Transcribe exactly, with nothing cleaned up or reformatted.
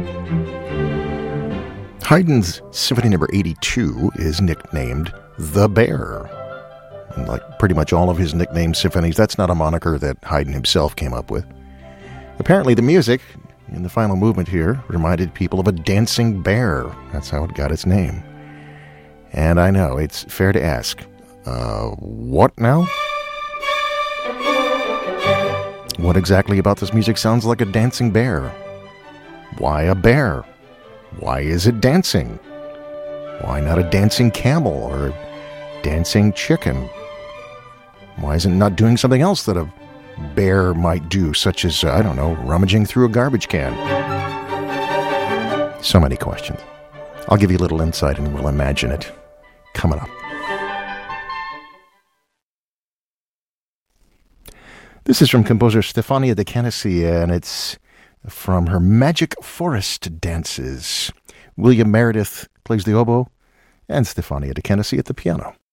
Haydn's Symphony Number eighty-two is nicknamed The Bear. And like pretty much all of his nicknamed symphonies, that's not a moniker that Haydn himself came up with. Apparently the music in the final movement here reminded people of a dancing bear. That's how it got its name. And I know, it's fair to ask, uh, what now? What exactly about this music sounds like a dancing bear? Why a bear? Why is it dancing? Why not a dancing camel or a dancing chicken? Why is it not doing something else that a bear might do, such as, uh, I don't know, rummaging through a garbage can? So many questions. I'll give you a little insight and we'll imagine it. Coming up. This is from composer Stefania de Canisi, and it's from her Magic Forest Dances. William Meredith plays the oboe, and Stefania de Canisi at the piano.